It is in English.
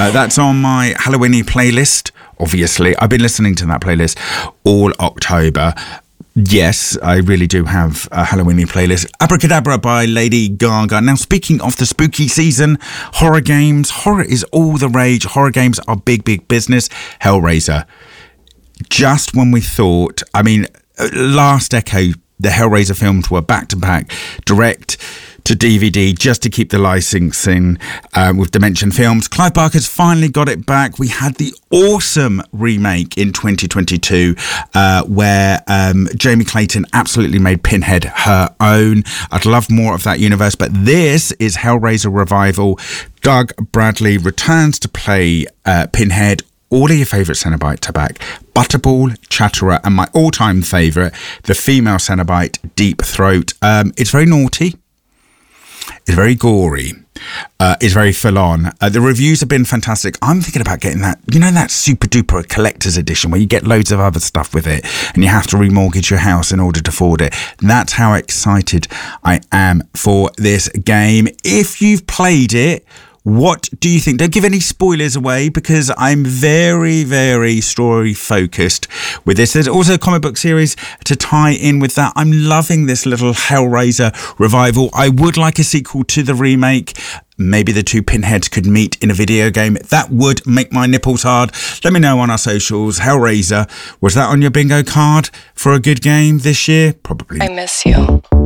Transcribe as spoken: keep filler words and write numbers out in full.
Uh, that's on my Halloweeny playlist. Obviously, I've been listening to that playlist all October. Yes, I really do have a Halloweeny playlist. Abracadabra by Lady Gaga. Now, speaking of the spooky season, horror games. Horror is all the rage. Horror games are big, big business. Hellraiser. Just when we thought, I mean, last decade, the Hellraiser films were back-to-back, direct to D V D, just to keep the licensing uh, with Dimension Films. Clive Barker's finally got it back. We had the awesome remake in twenty twenty-two uh, where um, Jamie Clayton absolutely made Pinhead her own. I'd love more of that universe, but this is Hellraiser Revival. Doug Bradley returns to play uh, Pinhead. All of your favourite Cenobite are back. Butterball, Chatterer, and my all-time favourite, the female Cenobite, Deep Throat. Um, it's very naughty. It's very gory. Uh, it's very full-on. Uh, the reviews have been fantastic. I'm thinking about getting that, you know, that super-duper collector's edition where you get loads of other stuff with it and you have to remortgage your house in order to afford it. That's how excited I am for this game. If you've played it, what do you think? Don't give any spoilers away because I'm very, very story focused with this. There's also a comic book series to tie in with that. I'm loving this little Hellraiser revival. I would like a sequel to the remake. Maybe the two Pinheads could meet in a video game. That would make my nipples hard. Let me know on our socials. Hellraiser, was that on your bingo card for a good game this year? Probably. I miss you.